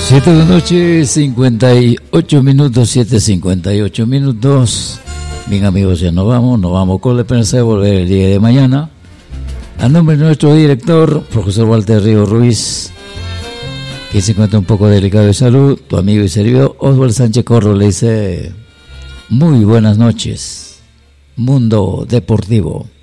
7 de la noche, 58 minutos, 7:58 minutos. Bien, amigos, ya nos vamos con la esperanza de volver el día de mañana. A nombre de nuestro director, profesor Walter Río Ruiz, que se encuentra un poco delicado de salud, tu amigo y servidor Oswald Sánchez Corro le dice muy buenas noches, Mundo Deportivo.